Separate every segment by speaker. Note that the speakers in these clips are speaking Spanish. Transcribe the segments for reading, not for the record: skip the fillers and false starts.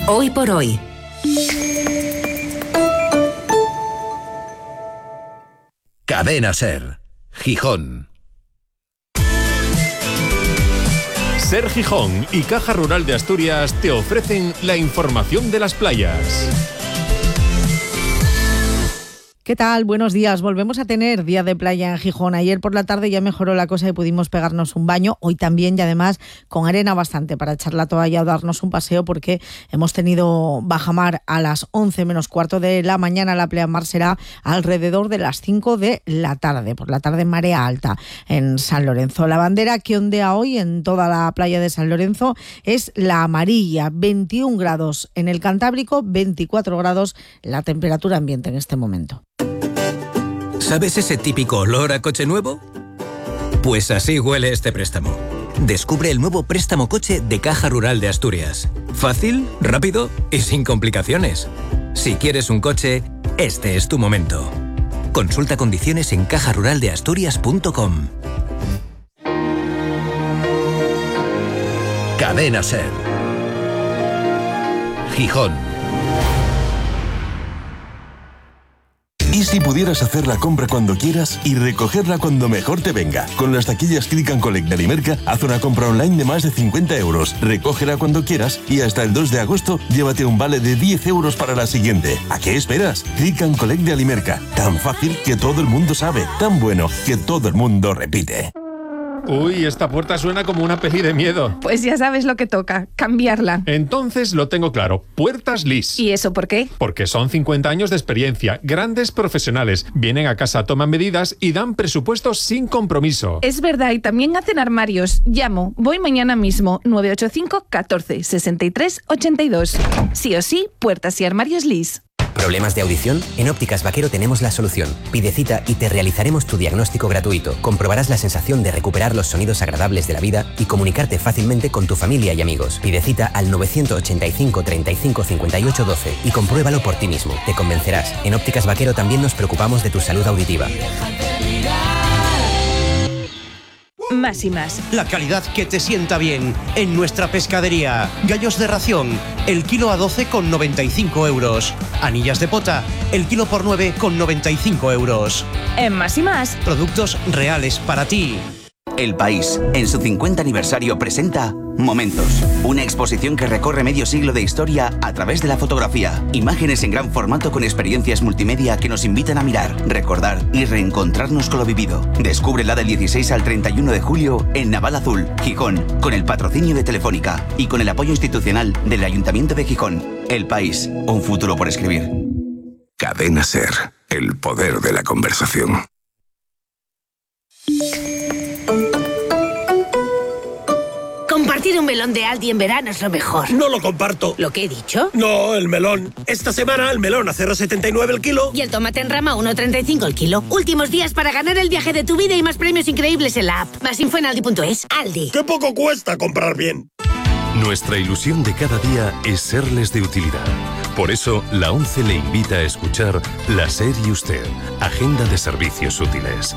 Speaker 1: Hoy por hoy.
Speaker 2: Cadena SER, Gijón.
Speaker 3: SER Gijón y Caja Rural de Asturias te ofrecen la información de las playas.
Speaker 4: ¿Qué tal? Buenos días. Volvemos a tener día de playa en Gijón. Ayer por la tarde ya mejoró la cosa y pudimos pegarnos un baño. Hoy también, y además con arena bastante para echar la toalla o darnos un paseo, porque hemos tenido bajamar a las 11 menos cuarto de la mañana. La pleamar será alrededor de las 5 de la tarde. Por la tarde marea alta en San Lorenzo. La bandera que ondea hoy en toda la playa de San Lorenzo es la amarilla. 21 grados en el Cantábrico, 24 grados la temperatura ambiente en este momento.
Speaker 5: ¿Sabes ese típico olor a coche nuevo? Pues así huele este préstamo. Descubre el nuevo préstamo coche de Caja Rural de Asturias. Fácil, rápido y sin complicaciones. Si quieres un coche, este es tu momento. Consulta condiciones en cajaruraldeasturias.com.
Speaker 2: Cadena SER, Gijón.
Speaker 6: ¿Y si pudieras hacer la compra cuando quieras y recogerla cuando mejor te venga? Con las taquillas Click & Collect de Alimerca, haz una compra online de más de 50 euros, recógela cuando quieras y hasta el 2 de agosto llévate un vale de 10 euros para la siguiente. ¿A qué esperas? Click & Collect de Alimerca. Tan fácil que todo el mundo sabe, tan bueno que todo el mundo repite.
Speaker 3: Uy, esta puerta suena como una peli de miedo.
Speaker 7: Pues ya sabes lo que toca, cambiarla.
Speaker 3: Entonces lo tengo claro, Puertas Lis.
Speaker 7: ¿Y eso por qué?
Speaker 3: Porque son 50 años de experiencia, grandes profesionales, vienen a casa, toman medidas y dan presupuestos sin compromiso.
Speaker 7: Es verdad, y también hacen armarios. Llamo, voy mañana mismo, 985 14 63 82. Sí o sí, Puertas y Armarios Lis.
Speaker 8: ¿Problemas de audición? En Ópticas Vaquero tenemos la solución. Pide cita y te realizaremos tu diagnóstico gratuito. Comprobarás la sensación de recuperar los sonidos agradables de la vida y comunicarte fácilmente con tu familia y amigos. Pide cita al 985 35 58 12 y compruébalo por ti mismo. Te convencerás. En Ópticas Vaquero también nos preocupamos de tu salud auditiva.
Speaker 7: Más y más.
Speaker 9: La calidad que te sienta bien. En nuestra pescadería. Gallos de ración. El kilo a 12,95 euros. Anillas de pota. El kilo por 9,95 euros.
Speaker 7: En Más y más.
Speaker 9: Productos reales para ti.
Speaker 10: El País, en su 50 aniversario, presenta Momentos, una exposición que recorre medio siglo de historia a través de la fotografía. Imágenes en gran formato con experiencias multimedia que nos invitan a mirar, recordar y reencontrarnos con lo vivido. Descúbrela del 16 al 31 de julio en Naval Azul, Gijón, con el patrocinio de Telefónica y con el apoyo institucional del Ayuntamiento de Gijón. El País, un futuro por escribir.
Speaker 11: Cadena SER, el poder de la conversación.
Speaker 12: Compartir un melón de Aldi en verano es lo mejor.
Speaker 13: No lo comparto.
Speaker 12: ¿Lo que he dicho?
Speaker 13: No, el melón. Esta semana el melón a 0,79 el kilo.
Speaker 12: Y el tomate en rama a 1,35 el kilo. Últimos días para ganar el viaje de tu vida y más premios increíbles en la app. Más info en aldi.es. Aldi.
Speaker 13: ¡Qué poco cuesta comprar bien!
Speaker 14: Nuestra ilusión de cada día es serles de utilidad. Por eso, la ONCE le invita a escuchar La SER y Usted, Agenda de Servicios Útiles.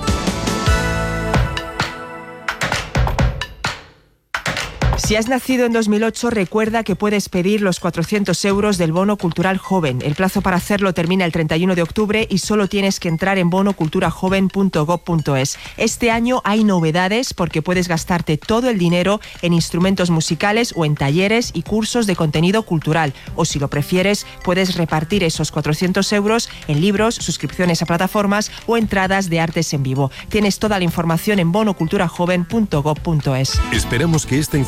Speaker 15: Si has nacido en 2008, recuerda que puedes pedir los 400 euros del Bono Cultural Joven. El plazo para hacerlo termina el 31 de octubre y solo tienes que entrar en bonoculturajoven.gov.es. Este año hay novedades porque puedes gastarte todo el dinero en instrumentos musicales o en talleres y cursos de contenido cultural. O si lo prefieres, puedes repartir esos 400 euros en libros, suscripciones a plataformas o entradas de artes en vivo. Tienes toda la información en bonoculturajoven.gov.es.
Speaker 14: Esperamos que esta información